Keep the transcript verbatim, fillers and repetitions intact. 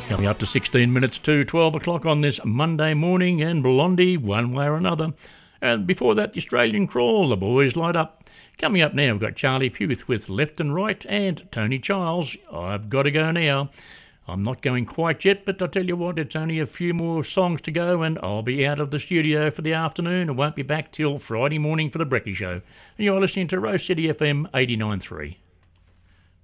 Coming up to sixteen minutes to twelve o'clock on this Monday morning, and Blondie, one way or another. And before that, the Australian Crawl, the boys light up. Coming up now, we've got Charlie Puth with Left and Right, and Tony Childs, I've Got to Go Now. I'm not going quite yet, but I'll tell you what, it's only a few more songs to go, and I'll be out of the studio for the afternoon. I won't be back till Friday morning for the Brekkie Show. And you're listening to Rose City F M eighty-nine point three.